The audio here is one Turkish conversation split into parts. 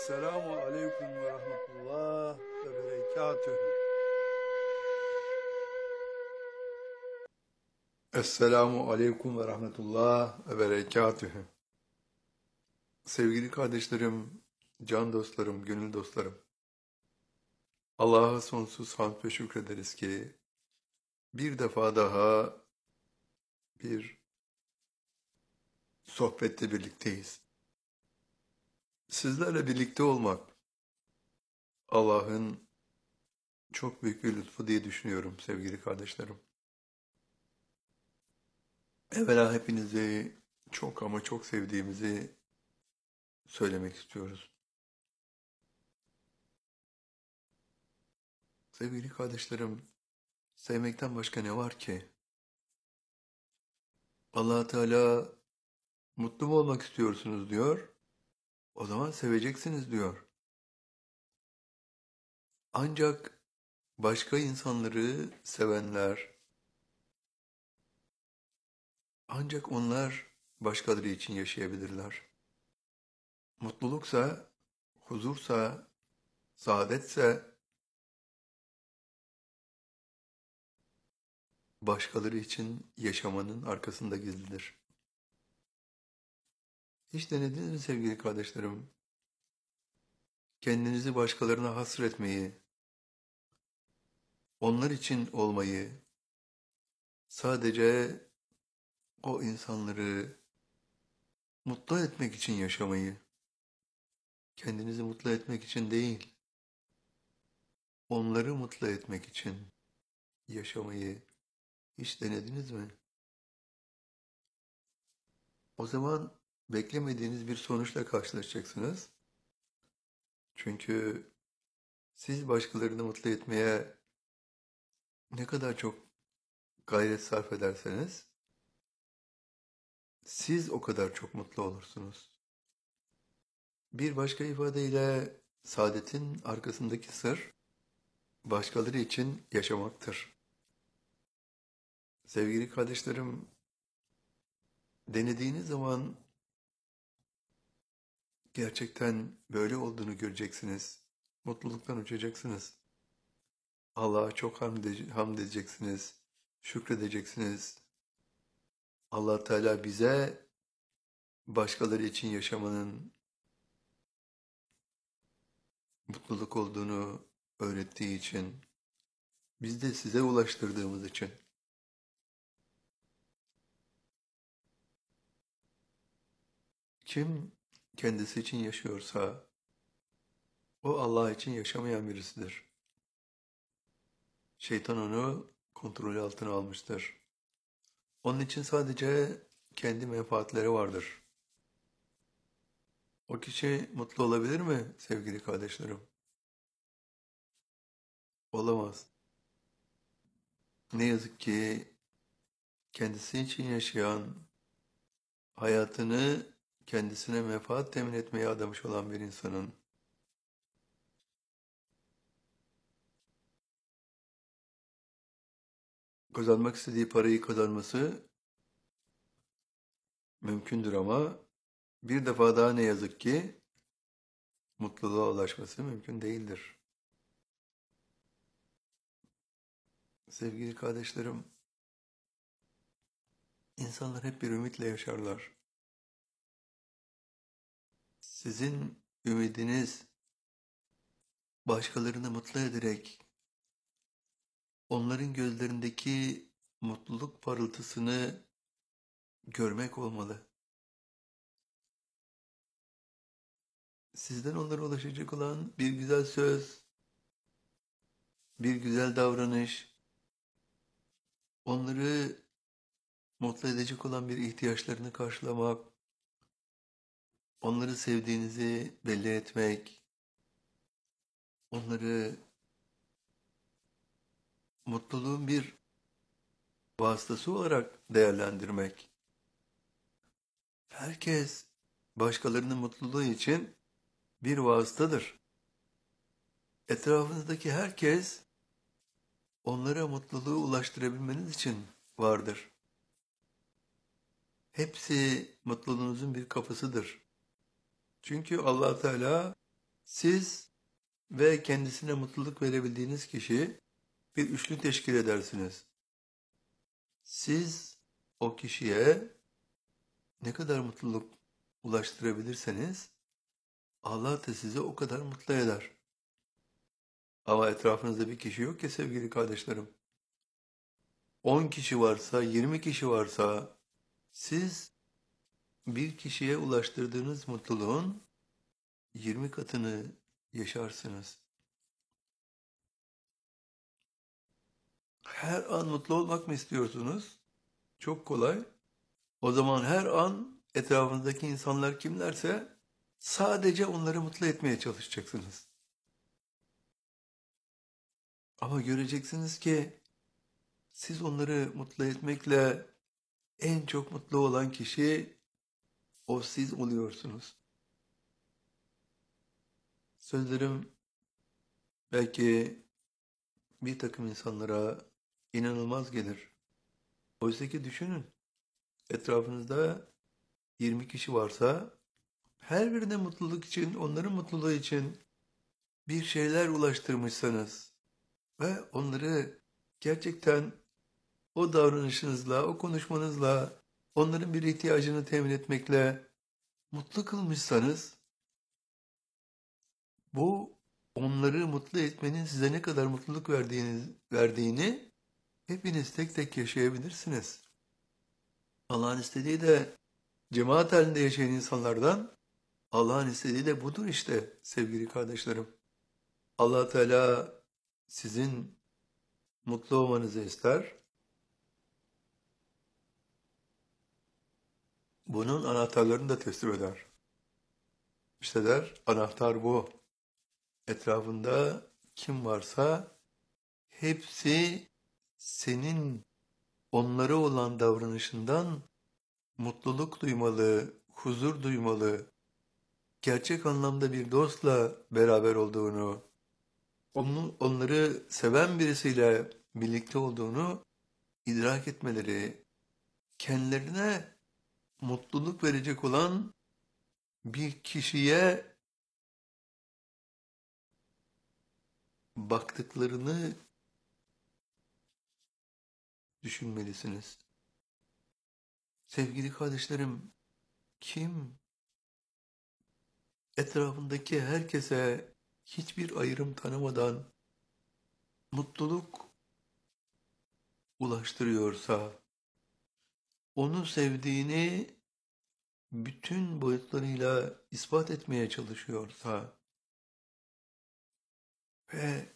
Selamun Aleyküm ve Rahmetullah ve Berekatühü. Esselamu Aleyküm ve Rahmetullah ve Berekatühü. Sevgili kardeşlerim, can dostlarım, gönül dostlarım. Allah'a sonsuz hamd ve şükrederiz ki bir defa daha bir sohbette birlikteyiz. Sizlerle birlikte olmak Allah'ın çok büyük bir lütfu diye düşünüyorum sevgili kardeşlerim. Evvela hepinizi çok ama çok sevdiğimizi söylemek istiyoruz. Sevgili kardeşlerim, sevmekten başka ne var ki? Allah Teala mutlu mu olmak istiyorsunuz diyor. O zaman seveceksiniz diyor. Ancak başka insanları sevenler, ancak onlar başkaları için yaşayabilirler. Mutluluksa, huzursa, saadetse başkaları için yaşamanın arkasında gizlidir. Hiç denediniz mi sevgili kardeşlerim? Kendinizi başkalarına hasretmeyi, onlar için olmayı, sadece o insanları mutlu etmek için yaşamayı, kendinizi mutlu etmek için değil, onları mutlu etmek için yaşamayı hiç denediniz mi? O zaman beklemediğiniz bir sonuçla karşılaşacaksınız. Çünkü siz başkalarını mutlu etmeye ne kadar çok gayret sarf ederseniz, siz o kadar çok mutlu olursunuz. Bir başka ifadeyle saadetin arkasındaki sır, başkaları için yaşamaktır. Sevgili kardeşlerim, denediğiniz zaman gerçekten böyle olduğunu göreceksiniz. Mutluluktan uçacaksınız. Allah'a çok hamd edeceksiniz. Şükredeceksiniz. Allah Teala bize başkaları için yaşamanın mutluluk olduğunu öğrettiği için, biz de size ulaştırdığımız için. Kim kendisi için yaşıyorsa, o Allah için yaşamayan birisidir. Şeytan onu kontrolü altına almıştır. Onun için sadece kendi menfaatleri vardır. O kişi mutlu olabilir mi sevgili kardeşlerim? Olamaz. Ne yazık ki kendisi için yaşayan, hayatını kendisine menfaat temin etmeye adamış olan bir insanın kazanmak istediği parayı kazanması mümkündür ama bir defa daha ne yazık ki mutluluğa ulaşması mümkün değildir. Sevgili kardeşlerim, insanlar hep bir ümitle yaşarlar. Sizin ümidiniz başkalarını mutlu ederek onların gözlerindeki mutluluk parıltısını görmek olmalı. Sizden onlara ulaşacak olan bir güzel söz, bir güzel davranış, onları mutlu edecek olan bir ihtiyaçlarını karşılamak, onları sevdiğinizi belli etmek, onları mutluluğun bir vasıtası olarak değerlendirmek. Herkes başkalarının mutluluğu için bir vasıtadır. Etrafınızdaki herkes onlara mutluluğu ulaştırabilmeniz için vardır. Hepsi mutluluğunuzun bir kapısıdır. Çünkü Allah Teala Siz ve kendisine mutluluk verebildiğiniz kişi bir üçlü teşkil edersiniz. Siz o kişiye ne kadar mutluluk ulaştırabilirseniz Allah da sizi o kadar mutlu eder. Ama etrafınızda bir kişi yok ki sevgili kardeşlerim. 10 kişi varsa, 20 kişi varsa siz bir kişiye ulaştırdığınız mutluluğun 20 katını yaşarsınız. Her an mutlu olmak mı istiyorsunuz? Çok kolay. O zaman her an etrafınızdaki insanlar kimlerse sadece onları mutlu etmeye çalışacaksınız. Ama göreceksiniz ki siz onları mutlu etmekle en çok mutlu olan kişi o siz oluyorsunuz. Sözlerim belki bir takım insanlara inanılmaz gelir. Oysa ki düşünün, etrafınızda 20 kişi varsa her birine mutluluk için, onların mutluluğu için bir şeyler ulaştırmışsanız ve onları gerçekten o davranışınızla, o konuşmanızla, onların bir ihtiyacını temin etmekle mutlu kılmışsanız, bu onları mutlu etmenin size ne kadar mutluluk verdiğini hepiniz tek tek yaşayabilirsiniz. Allah'ın istediği de cemaat halinde yaşayan insanlardan, Allah'ın istediği de budur işte sevgili kardeşlerim. Allah Teala sizin mutlu olmanızı ister. Bunun anahtarlarını da teslim eder. İşte der, anahtar bu. Etrafında kim varsa hepsi senin onlara olan davranışından mutluluk duymalı, huzur duymalı, gerçek anlamda bir dostla beraber olduğunu, onları seven birisiyle birlikte olduğunu idrak etmeleri, kendilerine mutluluk verecek olan bir kişiye baktıklarını düşünmelisiniz. Sevgili kardeşlerim, kim etrafındaki herkese hiçbir ayrım tanımadan mutluluk ulaştırıyorsa, onu sevdiğini bütün boyutlarıyla ispat etmeye çalışıyorsa ve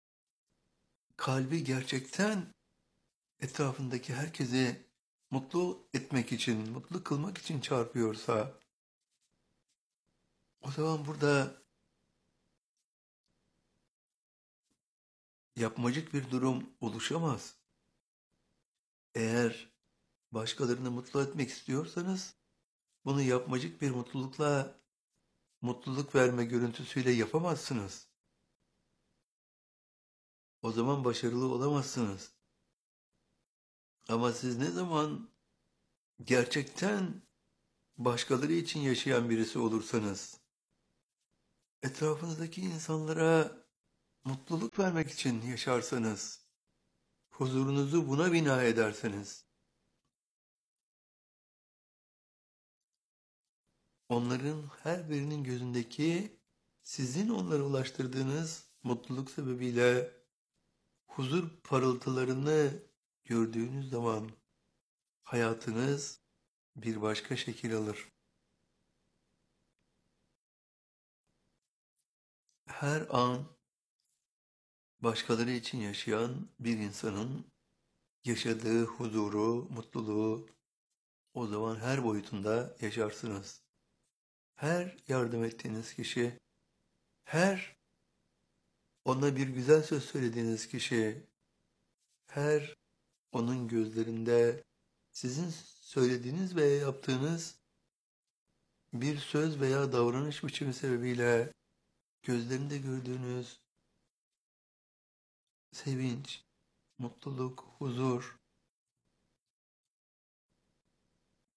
kalbi gerçekten etrafındaki herkesi mutlu etmek için, mutlu kılmak için çarpıyorsa, o zaman burada yapmacık bir durum oluşamaz. Eğer başkalarını mutlu etmek istiyorsanız, bunu yapmacık bir mutlulukla, mutluluk verme görüntüsüyle yapamazsınız. O zaman başarılı olamazsınız. Ama siz ne zaman gerçekten başkaları için yaşayan birisi olursanız, etrafınızdaki insanlara mutluluk vermek için yaşarsanız, huzurunuzu buna bina ederseniz, onların her birinin gözündeki sizin onlara ulaştırdığınız mutluluk sebebiyle huzur parıltılarını gördüğünüz zaman hayatınız bir başka şekil alır. Her an başkaları için yaşayan bir insanın yaşadığı huzuru, mutluluğu o zaman her boyutunda yaşarsınız. Her yardım ettiğiniz kişi, her ona bir güzel söz söylediğiniz kişi, her onun gözlerinde sizin söylediğiniz veya yaptığınız bir söz veya davranış biçimi sebebiyle gözlerinde gördüğünüz sevinç, mutluluk, huzur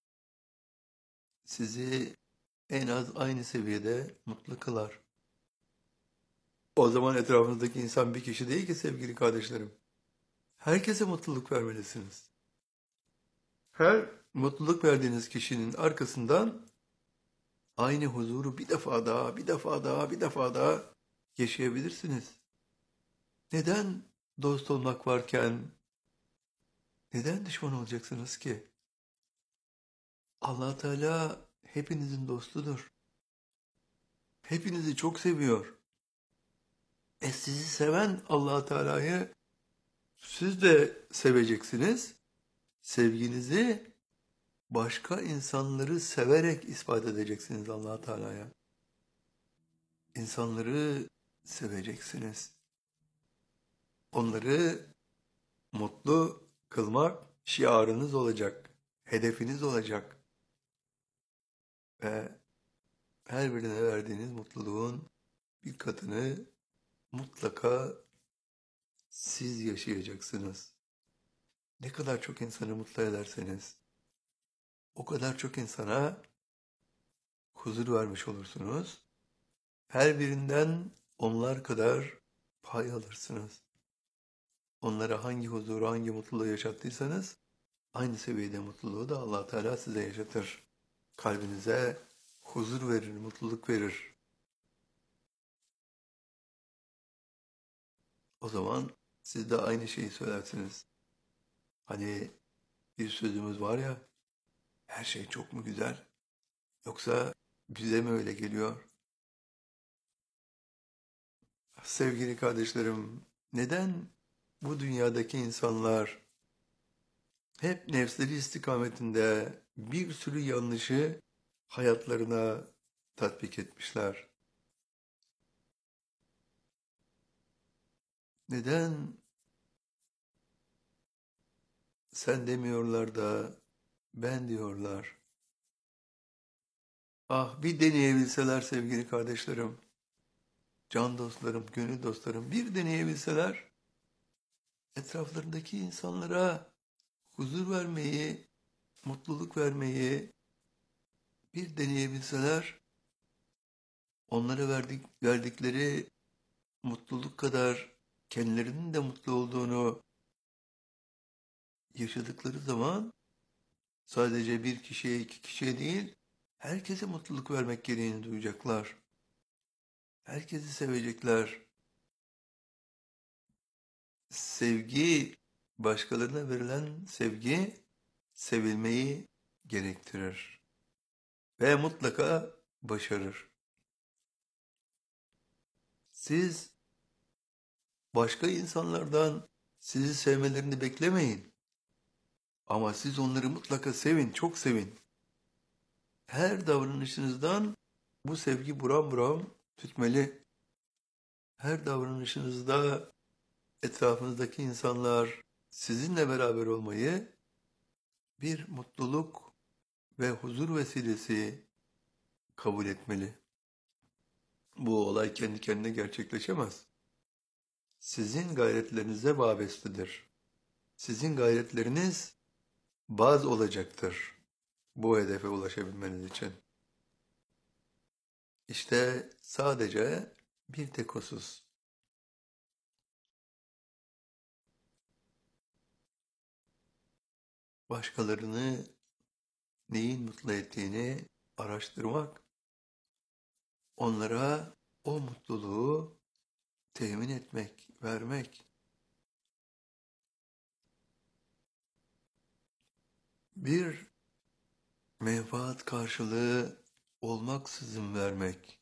sizi en az aynı seviyede mutlu kılar. O zaman etrafınızdaki insan bir kişi değil ki sevgili kardeşlerim. Herkese mutluluk vermelisiniz. Her mutluluk verdiğiniz kişinin arkasından aynı huzuru bir defa daha, bir defa daha, bir defa daha yaşayabilirsiniz. Neden dost olmak varken neden düşman olacaksınız ki? Allah Teala hepinizin dostudur. Hepinizi çok seviyor. Sizi seven Allah Teala'yı siz de seveceksiniz. Sevginizi başka insanları severek ispat edeceksiniz Allah Teala'ya. İnsanları seveceksiniz. Onları mutlu kılmak şiarınız olacak. Hedefiniz olacak. Ve her birine verdiğiniz mutluluğun bir katını mutlaka siz yaşayacaksınız. Ne kadar çok insanı mutlu ederseniz, o kadar çok insana huzur vermiş olursunuz. Her birinden onlar kadar pay alırsınız. Onlara hangi huzuru, hangi mutluluğu yaşattıysanız, aynı seviyede mutluluğu da Allah Teala size yaşatır. Kalbinize huzur verir, mutluluk verir. O zaman siz de aynı şeyi söylersiniz. Hani bir sözümüz var ya, her şey çok mu güzel? Yoksa bize mi öyle geliyor? Sevgili kardeşlerim, neden bu dünyadaki insanlar hep nefsleri istikametinde bir sürü yanlışı hayatlarına tatbik etmişler? Neden sen demiyorlar da ben diyorlar? Ah bir deneyebilseler sevgili kardeşlerim, can dostlarım, gönül dostlarım bir deneyebilseler etraflarındaki insanlara huzur vermeyi, mutluluk vermeyi bir deneyebilseler onlara verdikleri mutluluk kadar kendilerinin de mutlu olduğunu yaşadıkları zaman sadece bir kişiye iki kişiye değil herkese mutluluk vermek gereğini duyacaklar. Herkesi sevecekler. Sevgi, başkalarına verilen sevgi sevilmeyi gerektirir ve mutlaka başarır. Siz başka insanlardan sizi sevmelerini beklemeyin. Ama siz onları mutlaka sevin, çok sevin. Her davranışınızdan bu sevgi buram buram tütmeli. Her davranışınızda etrafınızdaki insanlar sizinle beraber olmayı bir mutluluk ve huzur vesilesi kabul etmeli. Bu olay kendi kendine gerçekleşemez. Sizin gayretlerinize vabestedir. Sizin gayretleriniz baz olacaktır bu hedefe ulaşabilmeniz için. İşte sadece bir tek husus. Başkalarını neyin mutlu ettiğini araştırmak, onlara o mutluluğu temin etmek, vermek. Bir menfaat karşılığı olmaksızın vermek.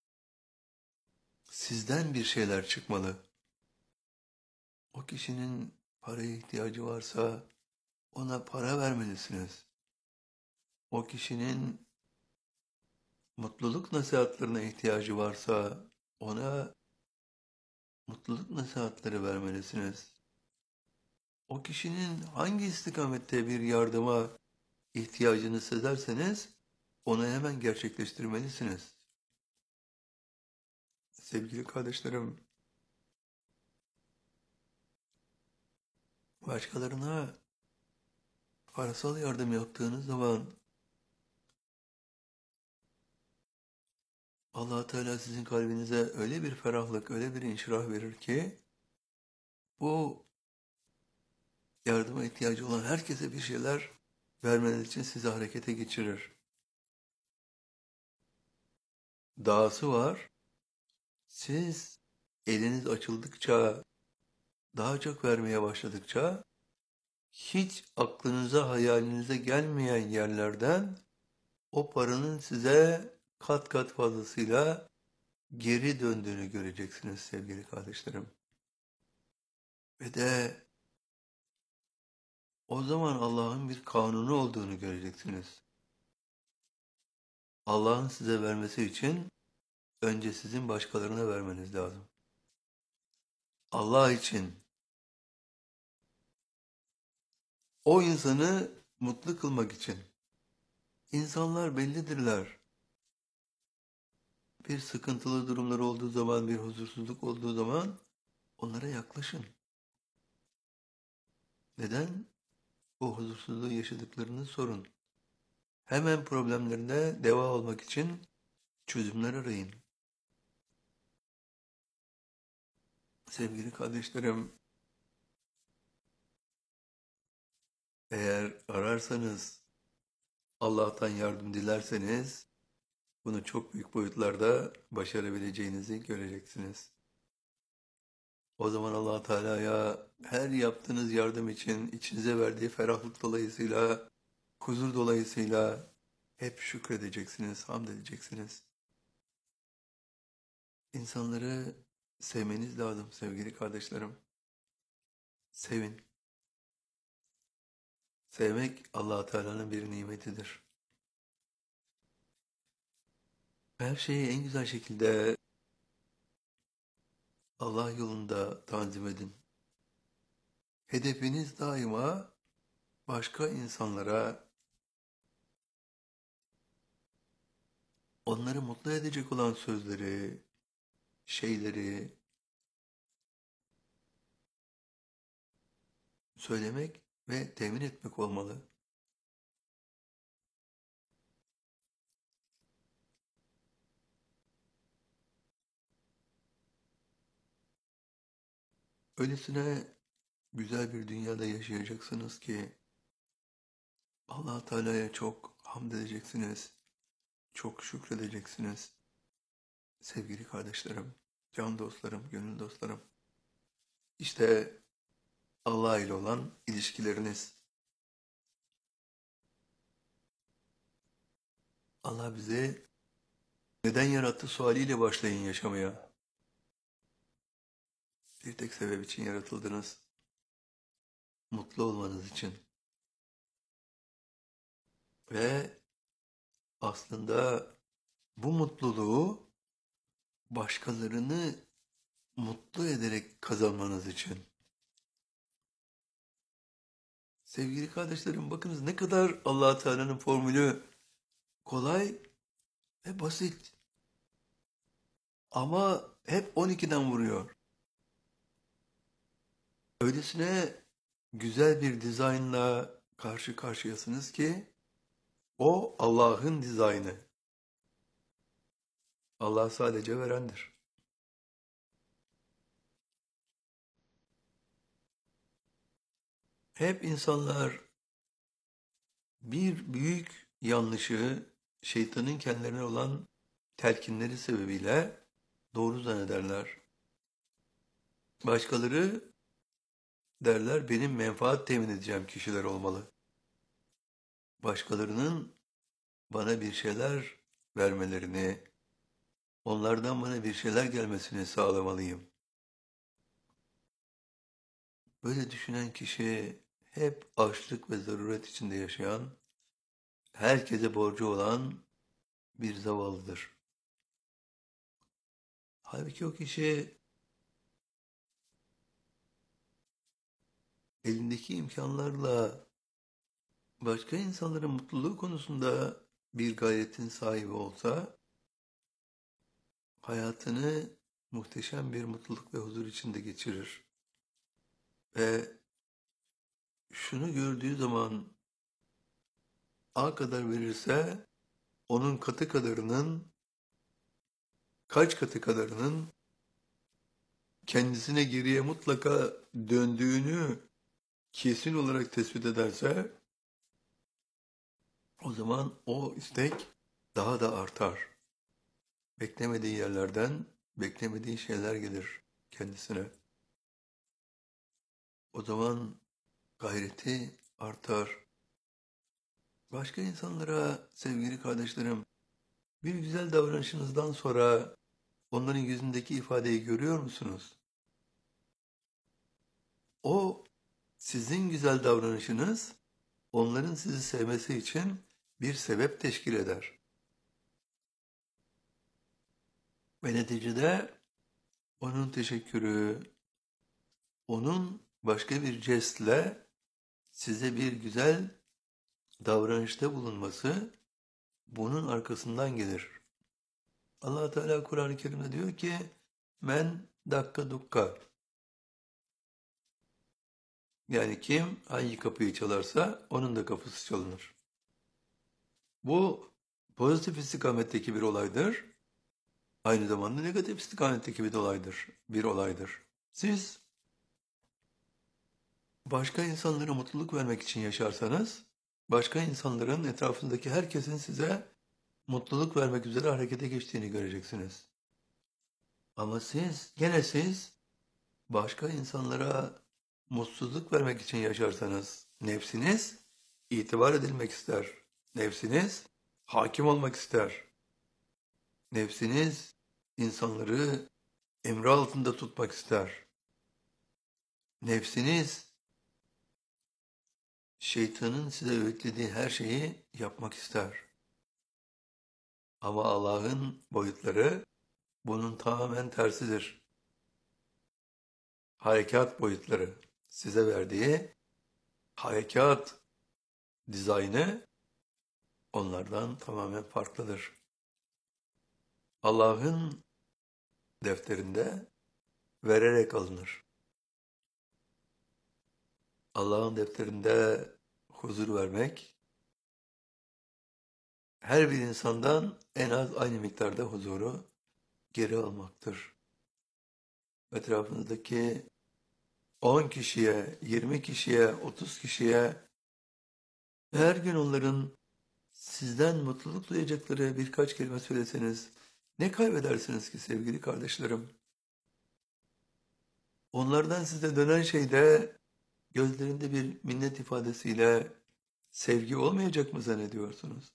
Sizden bir şeyler çıkmalı. O kişinin paraya ihtiyacı varsa ona para vermelisiniz. O kişinin mutluluk nasihatlerine ihtiyacı varsa ona mutluluk nasihatleri vermelisiniz. O kişinin hangi istikamette bir yardıma ihtiyacını sezerseniz onu hemen gerçekleştirmelisiniz. Sevgili kardeşlerim, başkalarına parasal yardım yaptığınız zaman Allah Teala sizin kalbinize öyle bir ferahlık, öyle bir inşirah verir ki bu yardıma ihtiyacı olan herkese bir şeyler vermeniz için sizi harekete geçirir. Dahası var. Siz eliniz açıldıkça, daha çok vermeye başladıkça hiç aklınıza, hayalinize gelmeyen yerlerden o paranın size kat kat fazlasıyla geri döndüğünü göreceksiniz sevgili kardeşlerim. Ve de o zaman Allah'ın bir kanunu olduğunu göreceksiniz. Allah'ın size vermesi için önce sizin başkalarına vermeniz lazım. Allah için o insanı mutlu kılmak için. İnsanlar bellidirler. Bir sıkıntılı durumlar olduğu zaman, bir huzursuzluk olduğu zaman onlara yaklaşın. Neden? O huzursuzluğu yaşadıklarını sorun. Hemen problemlerine deva olmak için çözümler arayın. Sevgili kardeşlerim, eğer ararsanız, Allah'tan yardım dilerseniz, bunu çok büyük boyutlarda başarabileceğinizi göreceksiniz. O zaman Allah Teala'ya her yaptığınız yardım için içinize verdiği ferahlık dolayısıyla, huzur dolayısıyla hep şükredeceksiniz, hamd edeceksiniz. İnsanları sevmeniz lazım sevgili kardeşlerim. Sevin. Sevmek Allah Teala'nın bir nimetidir. Her şeyi en güzel şekilde Allah yolunda tanzim edin. Hedefiniz daima başka insanlara, onları mutlu edecek olan sözleri, şeyleri söylemek ve temin etmek olmalı. Öylesine güzel bir dünyada yaşayacaksınız ki Allah Teala'ya çok hamd edeceksiniz, çok şükredeceksiniz. Sevgili kardeşlerim, can dostlarım, gönül dostlarım. İşte Allah ile olan ilişkileriniz. Allah bizi neden yarattı sualiyle başlayın yaşamaya. Bir tek sebep için yaratıldınız. Mutlu olmanız için. Ve aslında bu mutluluğu başkalarını mutlu ederek kazanmanız için. Sevgili kardeşlerim, bakınız ne kadar Allah Teala'nın formülü kolay ve basit. Ama hep 12'den vuruyor. Öylesine güzel bir dizaynla karşı karşıyasınız ki o Allah'ın dizaynı. Allah sadece verendir. Hep insanlar bir büyük yanlışı şeytanın kendilerine olan telkinleri sebebiyle doğru zannederler. Başkaları derler benim menfaat temin edeceğim kişiler olmalı. Başkalarının bana bir şeyler vermelerini, onlardan bana bir şeyler gelmesini sağlamalıyım. Böyle düşünen kişi hep açlık ve zaruret içinde yaşayan, herkese borcu olan bir zavallıdır. Halbuki o kişi elindeki imkanlarla başka insanların mutluluğu konusunda bir gayretin sahibi olsa, hayatını muhteşem bir mutluluk ve huzur içinde geçirir. Ve şunu gördüğü zaman A kadar verirse onun katı kadarının kaç katı kadarının kendisine geriye mutlaka döndüğünü kesin olarak tespit ederse, o zaman o istek daha da artar. Beklemediği yerlerden beklemediği şeyler gelir kendisine. O zaman gayreti artar. Başka insanlara sevgili kardeşlerim, bir güzel davranışınızdan sonra onların yüzündeki ifadeyi görüyor musunuz? O sizin güzel davranışınız onların sizi sevmesi için bir sebep teşkil eder. Ve neticede onun teşekkürü, onun başka bir jestle size bir güzel davranışta bulunması bunun arkasından gelir. Allah Teala Kur'an-ı Kerim'de diyor ki men dakka dukka, yani kim hangi kapıyı çalarsa onun da kapısı çalınır. Bu pozitif istikametteki bir olaydır. Aynı zamanda negatif istikametteki bir olaydır. Siz başka insanlara mutluluk vermek için yaşarsanız, başka insanların etrafındaki herkesin size mutluluk vermek üzere harekete geçtiğini göreceksiniz. Ama siz başka insanlara mutsuzluk vermek için yaşarsanız, nefsiniz itibar edilmek ister. Nefsiniz hakim olmak ister. Nefsiniz insanları emri altında tutmak ister. Nefsiniz şeytanın size öğütlediği her şeyi yapmak ister. Ama Allah'ın boyutları bunun tamamen tersidir. Harekat boyutları, size verdiği harekat dizaynı onlardan tamamen farklıdır. Allah'ın defterinde vererek alınır. Allah'ın defterinde huzur vermek, her bir insandan en az aynı miktarda huzuru geri almaktır. Etrafınızdaki 10 kişiye, 20 kişiye, 30 kişiye her gün onların sizden mutluluk duyacakları birkaç kelime söyleseniz ne kaybedersiniz ki sevgili kardeşlerim? Onlardan size dönen şey de gözlerinde bir minnet ifadesiyle sevgi olmayacak mı zannediyorsunuz?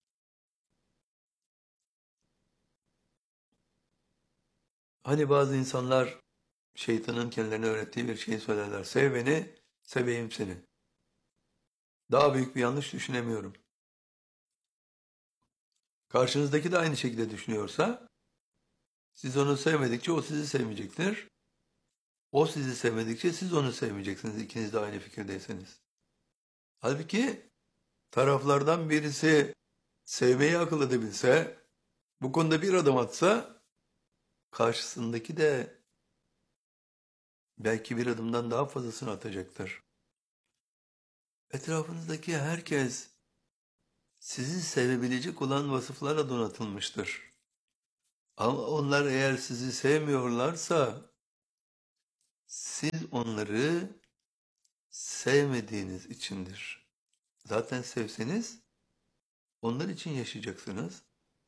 Hani bazı insanlar şeytanın kendilerine öğrettiği bir şey söylerler. Sev beni, seveyim seni. Daha büyük bir yanlış düşünemiyorum. Karşınızdaki de aynı şekilde düşünüyorsa, siz onu sevmedikçe o sizi sevmeyecektir. O sizi sevmedikçe siz onu sevmeyeceksiniz, ikiniz de aynı fikirdeyseniz. Halbuki taraflardan birisi sevmeyi akıl edebilse, bu konuda bir adım atsa, karşısındaki de belki bir adımdan daha fazlasını atacaktır. Etrafınızdaki herkes sizi sevebilecek olan vasıflarla donatılmıştır. Ama onlar eğer sizi sevmiyorlarsa, siz onları sevmediğiniz içindir. Zaten sevseniz onlar için yaşayacaksınız.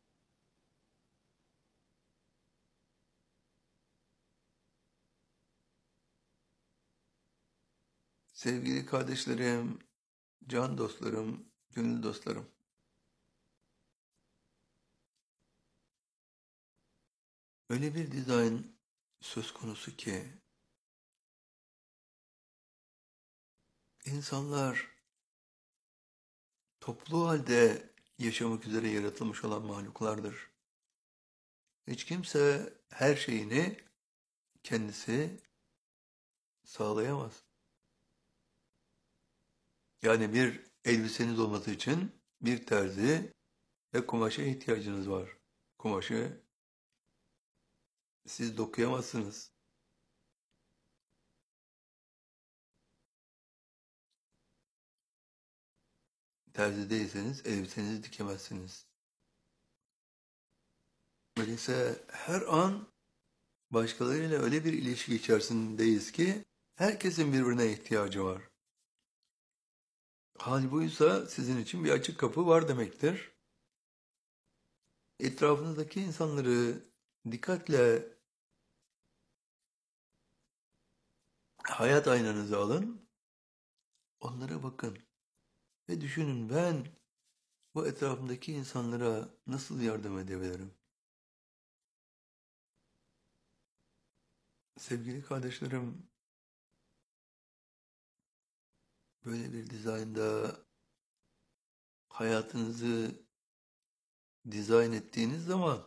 Sevgili kardeşlerim, can dostlarım, gönül dostlarım. Öyle bir dizayn söz konusu ki insanlar toplu halde yaşamak üzere yaratılmış olan mahluklardır. Hiç kimse her şeyini kendisi sağlayamaz. Yani bir elbiseniz olması için bir terzi ve kumaşa ihtiyacınız var. Kumaşı siz dokuyamazsınız. Terzi değilseniz elbisenizi dikemezsiniz. Öyleyse her an başkalarıyla öyle bir ilişki içerisindeyiz ki herkesin birbirine ihtiyacı var. Hal buysa sizin için bir açık kapı var demektir. Etrafınızdaki insanları dikkatle hayat aynanıza alın, onlara bakın ve düşünün ben bu etrafımdaki insanlara nasıl yardım edebilirim? Sevgili kardeşlerim, böyle bir dizaynda hayatınızı dizayn ettiğiniz zaman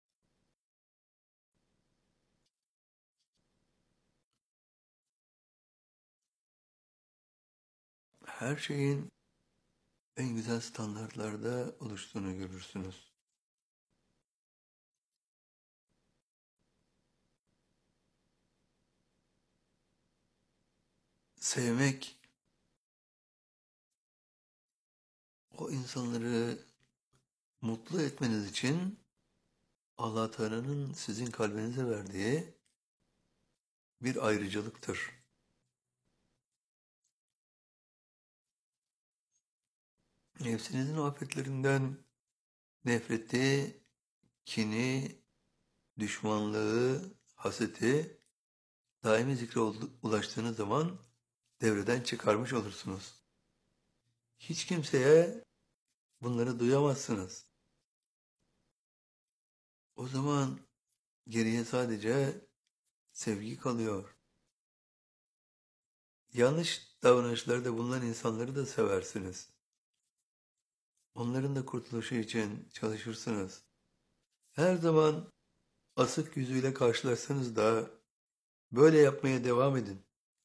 her şeyin en güzel standartlarda oluştuğunu görürsünüz. Sevmek, o insanları mutlu etmeniz için Allah Teala'nın sizin kalbinize verdiği bir ayrıcalıktır. Nefsinizin afetlerinden nefreti, kini, düşmanlığı, haseti daimi zikre ulaştığınız zaman devreden çıkarmış olursunuz. Hiç kimseye bunları duyamazsınız. O zaman geriye sadece sevgi kalıyor. Yanlış davranışlarda bulunan insanları da seversiniz. Onların da kurtuluşu için çalışırsınız. Her zaman asık yüzüyle karşılarsanız da böyle yapmaya devam edin.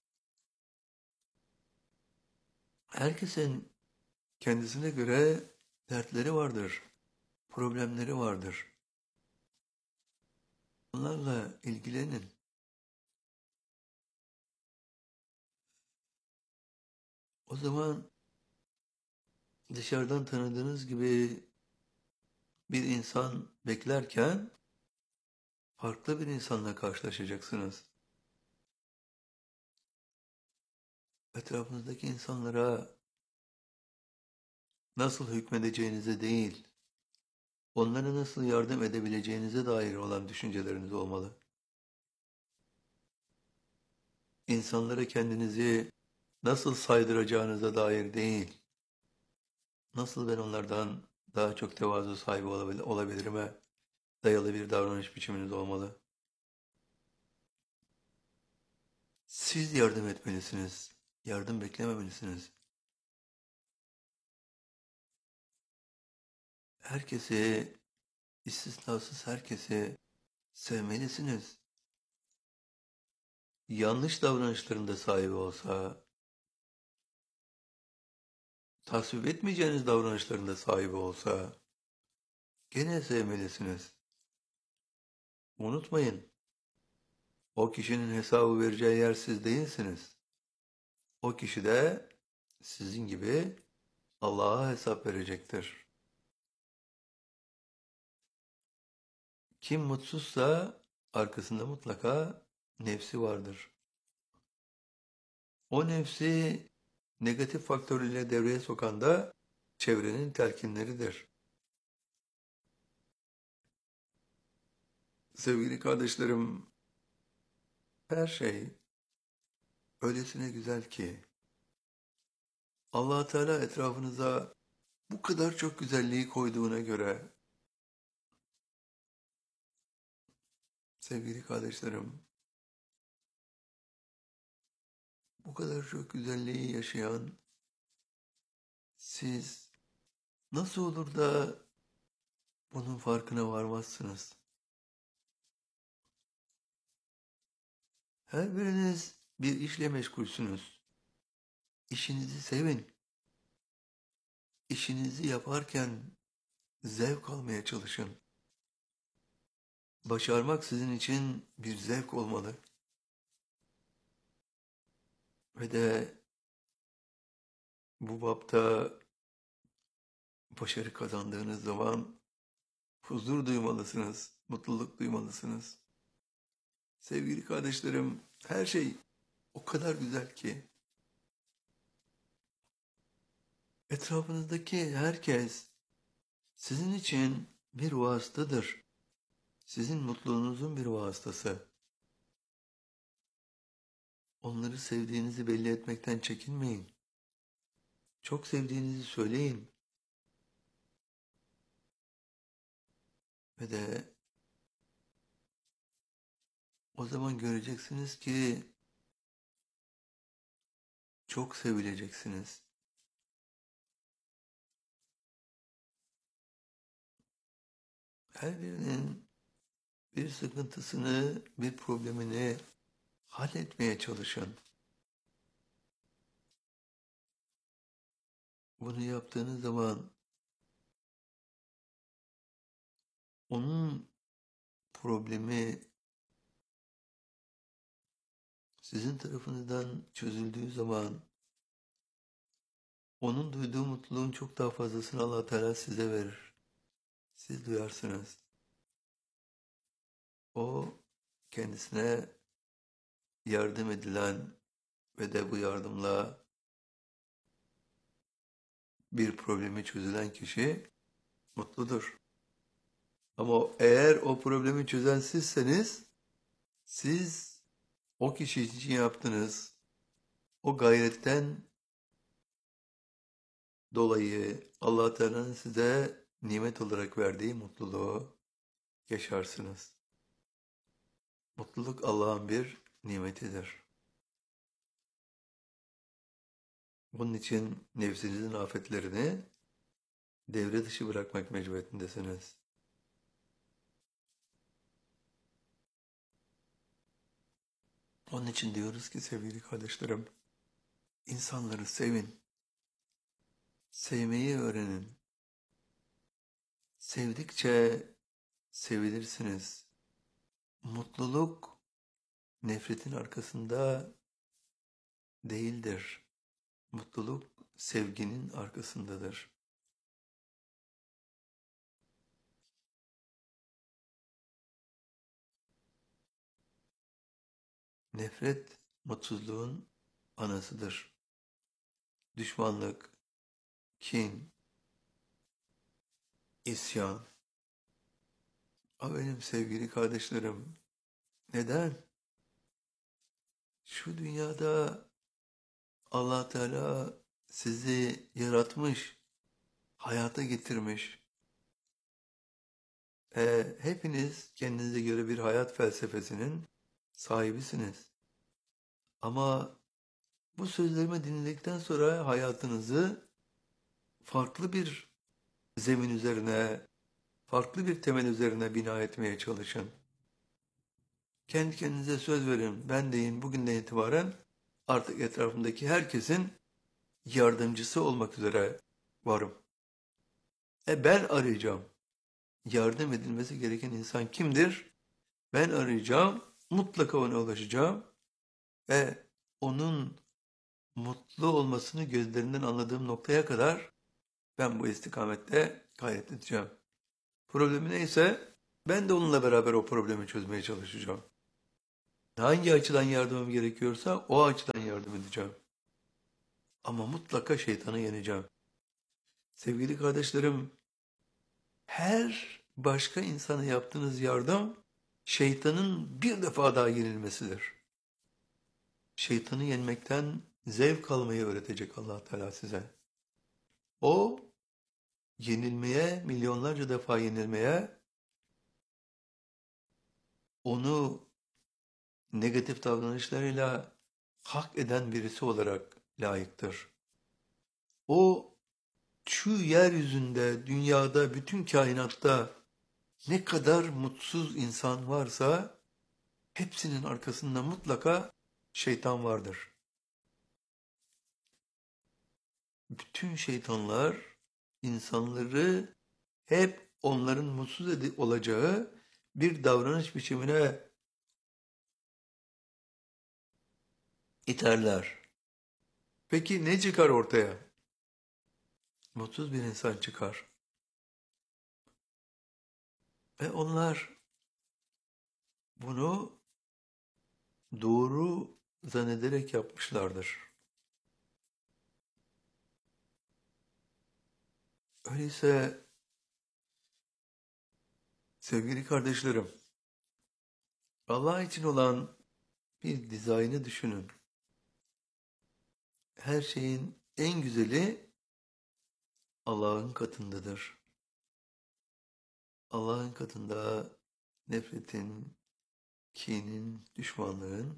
Herkesin kendisine göre dertleri vardır, problemleri vardır. Onlarla ilgilenin. O zaman dışarıdan tanıdığınız gibi bir insan beklerken farklı bir insanla karşılaşacaksınız. Etrafınızdaki insanlara nasıl hükmedeceğinize değil, onlara nasıl yardım edebileceğinize dair olan düşünceleriniz olmalı. İnsanlara kendinizi nasıl saydıracağınıza dair değil, nasıl ben onlardan daha çok tevazu sahibi olabilirime dayalı bir davranış biçiminiz olmalı. Siz yardım etmelisiniz, yardım beklememelisiniz. Herkesi, istisnasız herkesi sevmelisiniz. Yanlış davranışlarında sahibi olsa, tasvip etmeyeceğiniz davranışlarında sahibi olsa, gene sevmelisiniz. Unutmayın, o kişinin hesabı vereceği yer siz değilsiniz. O kişi de sizin gibi Allah'a hesap verecektir. Kim mutsuzsa arkasında mutlaka nefsi vardır. O nefsi negatif faktörüyle devreye sokan da çevrenin telkinleridir. Sevgili kardeşlerim, her şey öylesine güzel ki Allah Teala etrafınıza bu kadar çok güzelliği koyduğuna göre sevgili kardeşlerim, bu kadar çok güzelliği yaşayan siz nasıl olur da bunun farkına varmazsınız? Her biriniz bir işle meşgulsünüz. İşinizi sevin. İşinizi yaparken zevk almaya çalışın. Başarmak sizin için bir zevk olmalı. Ve de bu bapta başarı kazandığınız zaman huzur duymalısınız, mutluluk duymalısınız. Sevgili kardeşlerim, her şey o kadar güzel ki etrafınızdaki herkes sizin için bir vasıtadır. Sizin mutluluğunuzun bir vasıtası. Onları sevdiğinizi belli etmekten çekinmeyin. Çok sevdiğinizi söyleyin. Ve de o zaman göreceksiniz ki çok sevileceksiniz. Her birinin bir sıkıntısını, bir problemini halletmeye çalışın. Bunu yaptığınız zaman onun problemi sizin tarafınızdan çözüldüğü zaman onun duyduğu mutluluğun çok daha fazlasını Allah Teala size verir. Siz duyarsınız. O kendisine yardım edilen ve de bu yardımla bir problemi çözülen kişi mutludur. Ama eğer o problemi çözen sizseniz, siz o kişi için yaptınız, o gayretten dolayı Allah Teala'nın size nimet olarak verdiği mutluluğu yaşarsınız. Mutluluk Allah'ın bir nimetidir. Bunun için nefsinizin afetlerini devre dışı bırakmak mecburiyetindesiniz. Onun için diyoruz ki sevgili kardeşlerim, insanları sevin, sevmeyi öğrenin. Sevdikçe sevilirsiniz. Mutluluk nefretin arkasında değildir. Mutluluk sevginin arkasındadır. Nefret mutsuzluğun anasıdır. Düşmanlık, kin, isyan. Benim sevgili kardeşlerim, neden? Şu dünyada Allah Teala sizi yaratmış, hayata getirmiş. Hepiniz kendinize göre bir hayat felsefesinin sahibisiniz. Ama bu sözlerimi dinledikten sonra hayatınızı farklı bir zemin üzerine, farklı bir temel üzerine bina etmeye çalışın. Kendi kendinize söz verin. Ben deyin bugünden itibaren artık etrafımdaki herkesin yardımcısı olmak üzere varım. Ben arayacağım. Yardım edilmesi gereken insan kimdir? Ben arayacağım. Mutlaka ona ulaşacağım. Ve onun mutlu olmasını gözlerinden anladığım noktaya kadar ben bu istikamette gayret edeceğim. Problemi neyse ben de onunla beraber o problemi çözmeye çalışacağım. Hangi açıdan yardımım gerekiyorsa o açıdan yardım edeceğim. Ama mutlaka şeytanı yeneceğim. Sevgili kardeşlerim, her başka insana yaptığınız yardım şeytanın bir defa daha yenilmesidir. Şeytanı yenmekten zevk almayı öğretecek Allah Teala size. O yenilmeye, milyonlarca defa yenilmeye, onu negatif davranışlarıyla hak eden birisi olarak layıktır. O şu yeryüzünde, dünyada, bütün kainatta ne kadar mutsuz insan varsa hepsinin arkasında mutlaka şeytan vardır. Bütün şeytanlar insanları hep onların mutsuz olacağı bir davranış biçimine iterler. Peki ne çıkar ortaya? Mutsuz bir insan çıkar. Ve onlar bunu doğru zannederek yapmışlardır. Öyleyse sevgili kardeşlerim, Allah için olan bir dizaynı düşünün. Her şeyin en güzeli Allah'ın katındadır. Allah'ın katında nefretin, kinin, düşmanlığın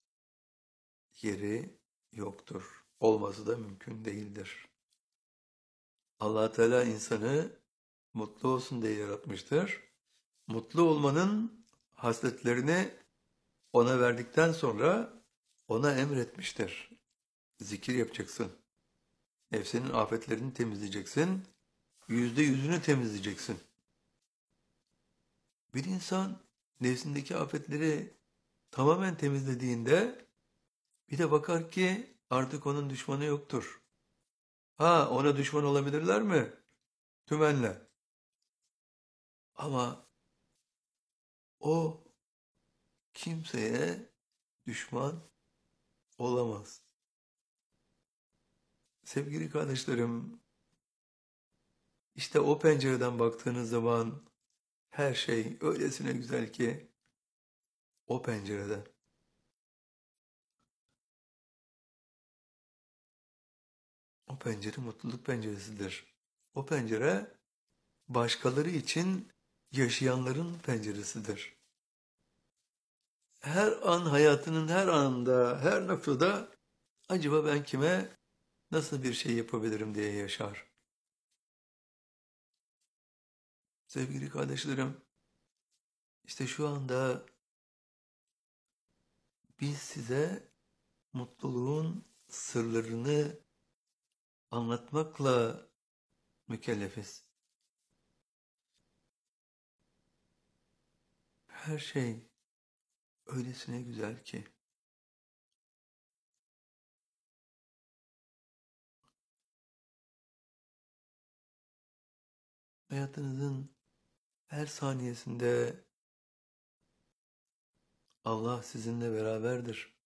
yeri yoktur. Olması da mümkün değildir. Allah Teala insanı mutlu olsun diye yaratmıştır. Mutlu olmanın hasletlerini ona verdikten sonra ona emretmiştir. Zikir yapacaksın. Nefsinin afetlerini temizleyeceksin. %100'ünü temizleyeceksin. Bir insan nefsindeki afetleri tamamen temizlediğinde bir de bakar ki artık onun düşmanı yoktur. Ha, ona düşman olabilirler mi? Tümenle. Ama o kimseye düşman olamaz. Sevgili kardeşlerim, işte o pencereden baktığınız zaman her şey öylesine güzel ki o pencereden. O pencere mutluluk penceresidir. O pencere başkaları için yaşayanların penceresidir. Her an hayatının her anında, her noktada acaba ben kime nasıl bir şey yapabilirim diye yaşar. Sevgili kardeşlerim, işte şu anda biz size mutluluğun sırlarını anlatmakla mükellefiz. Her şey öylesine güzel ki. Hayatınızın her saniyesinde Allah sizinle beraberdir.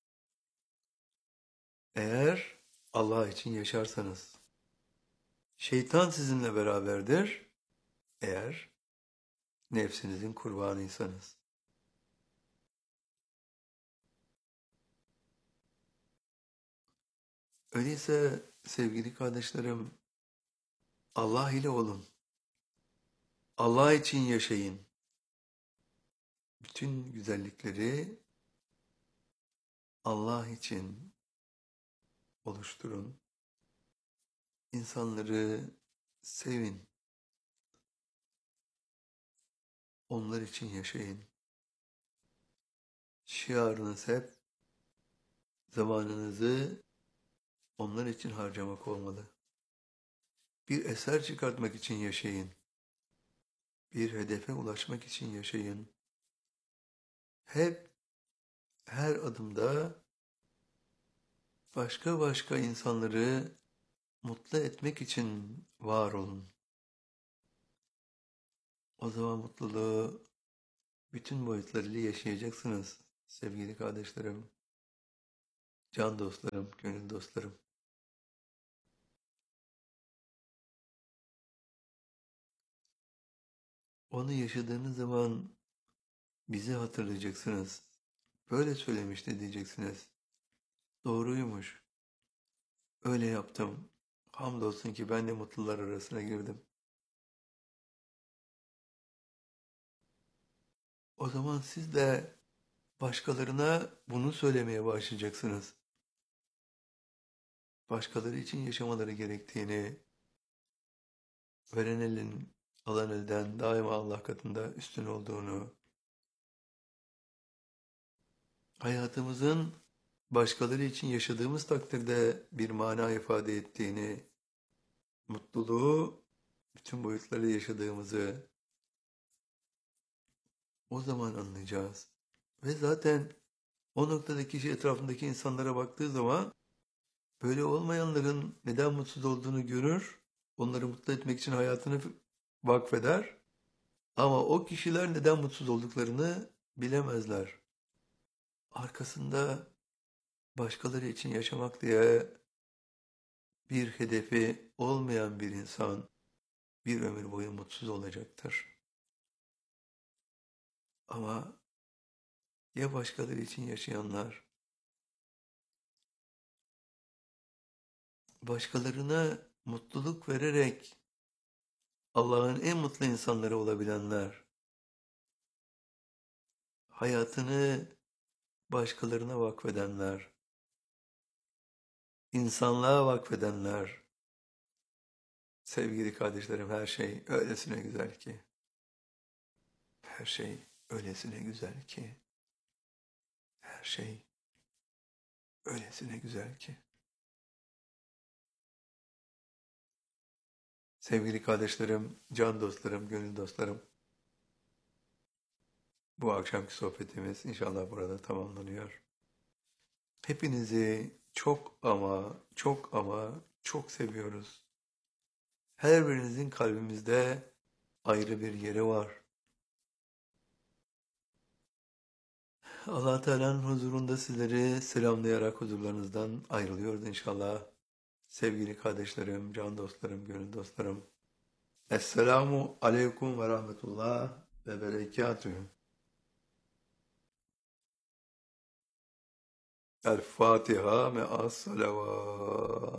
Eğer Allah için yaşarsanız. Şeytan sizinle beraberdir. Eğer nefsinizin kurbanıysanız. Öyleyse sevgili kardeşlerim, Allah ile olun. Allah için yaşayın. Bütün güzellikleri Allah için oluşturun. İnsanları sevin. Onlar için yaşayın. Şiarınız hep zamanınızı onlar için harcamak olmalı. Bir eser çıkartmak için yaşayın. Bir hedefe ulaşmak için yaşayın. Hep her adımda başka başka insanları mutlu etmek için var olun. O zaman mutluluğu bütün boyutlarıyla yaşayacaksınız sevgili kardeşlerim, can dostlarım, gönül dostlarım. Onu yaşadığınız zaman bizi hatırlayacaksınız. Böyle söylemişti diyeceksiniz. Doğruymuş. Öyle yaptım. Hamdolsun ki ben de mutlular arasına girdim. O zaman siz de başkalarına bunu söylemeye başlayacaksınız. Başkaları için yaşamaları gerektiğini, veren elin alan elden daima Allah katında üstün olduğunu, hayatımızın başkaları için yaşadığımız takdirde bir mana ifade ettiğini, mutluluğu bütün boyutlarıyla yaşadığımızı o zaman anlayacağız. Ve zaten o noktadaki kişi etrafındaki insanlara baktığı zaman böyle olmayanların neden mutsuz olduğunu görür, onları mutlu etmek için hayatını vakfeder. Ama o kişiler neden mutsuz olduklarını bilemezler. Arkasında başkaları için yaşamak diye bir hedefi olmayan bir insan bir ömür boyu mutsuz olacaktır. Ama ya başkaları için yaşayanlar, başkalarına mutluluk vererek Allah'ın en mutlu insanları olabilenler, hayatını başkalarına vakfedenler, insanlığa vakfedenler, sevgili kardeşlerim, her şey öylesine güzel ki, her şey öylesine güzel ki, her şey öylesine güzel ki. Sevgili kardeşlerim, can dostlarım, gönül dostlarım, bu akşamki sohbetimiz inşallah burada tamamlanıyor. Hepinizi çok ama çok ama çok seviyoruz. Her birinizin kalbimizde ayrı bir yeri var. Allah Teala'nın huzurunda sizleri selamlayarak huzurlarınızdan ayrılıyoruz inşallah. Sevgili kardeşlerim, can dostlarım, gönül dostlarım. Esselamu aleyküm ve rahmetullah ve berekatühü. El Fatiha me'as salavat.